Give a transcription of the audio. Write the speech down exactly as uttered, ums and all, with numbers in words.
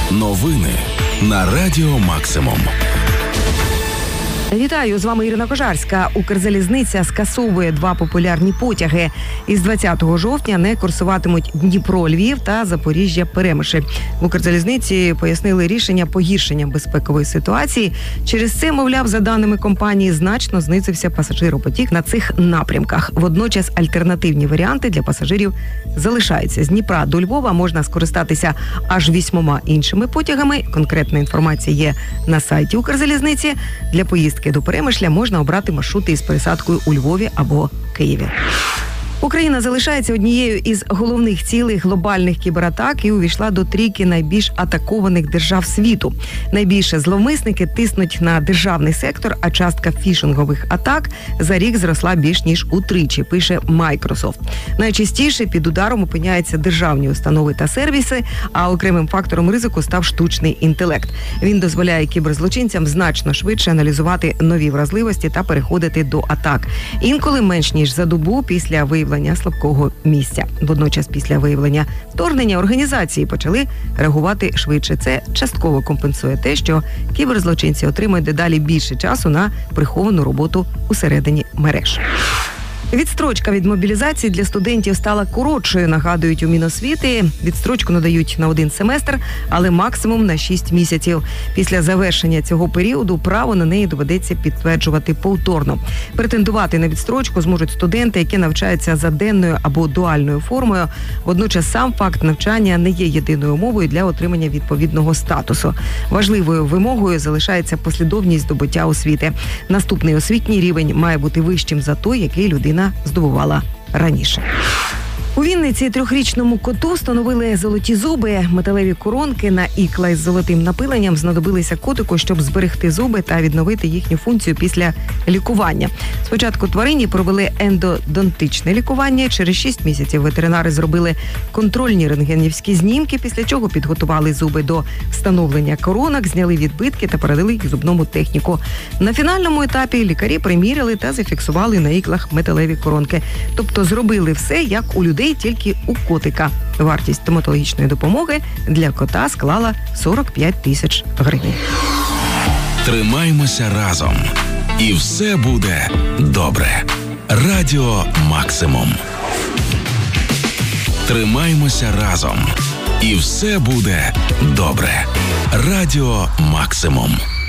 Новини на Радіо Максимум. Вітаю, з вами Ірина Кожарська. Укрзалізниця скасовує два популярні потяги. Із двадцятого жовтня не курсуватимуть Дніпро-Львів та Запоріжжя-Перемишль. В Укрзалізниці пояснили рішення погіршення безпекової ситуації. Через це, мовляв, за даними компанії, значно знизився пасажиропотік на цих напрямках. Водночас альтернативні варіанти для пасажирів залишаються. З Дніпра до Львова можна скористатися аж вісьмома іншими потягами. Конкретна інформація є на сайті Укрзалізниці. Для поїздки до Перемишля можна обрати маршрути із пересадкою у Львові або Києві. Україна залишається однією із головних цілей глобальних кібератак і увійшла до трійки найбільш атакованих держав світу. Найбільше зловмисники тиснуть на державний сектор, а частка фішингових атак за рік зросла більш ніж утричі, пише Microsoft. Найчастіше під ударом опиняються державні установи та сервіси, а окремим фактором ризику став штучний інтелект. Він дозволяє кіберзлочинцям значно швидше аналізувати нові вразливості та переходити до атак. Інколи менш ніж за добу після виявлення слабкого місця. Водночас після виявлення вторгнення організації почали реагувати швидше. Це частково компенсує те, що кіберзлочинці отримують дедалі більше часу на приховану роботу усередині мереж. Відстрочка від мобілізації для студентів стала коротшою, нагадують у Міносвіти. Відстрочку надають на один семестр, але максимум на шість місяців. Після завершення цього періоду право на неї доведеться підтверджувати повторно. Претендувати на відстрочку зможуть студенти, які навчаються за денною або дуальною формою. Водночас сам факт навчання не є єдиною умовою для отримання відповідного статусу. Важливою вимогою залишається послідовність здобуття освіти. Наступний освітній рівень має бути вищим за той, який людина здобувала раніше. У Вінниці трьохрічному коту встановили золоті зуби. Металеві коронки на ікла із золотим напиленням знадобилися котику, щоб зберегти зуби та відновити їхню функцію після лікування. Спочатку тварині провели ендодонтичне лікування. Через шість місяців ветеринари зробили контрольні рентгенівські знімки, після чого підготували зуби до встановлення коронок, зняли відбитки та передали їх зубному техніку. На фінальному етапі лікарі приміряли та зафіксували на іклах металеві коронки. Тобто зробили все, як у людей, тільки у котика. Вартість стоматологічної допомоги для кота склала сорок п'ять тисяч гривень. Тримаймося разом. І все буде добре. Радіо Максимум. Тримаймося разом. І все буде добре. Радіо Максимум.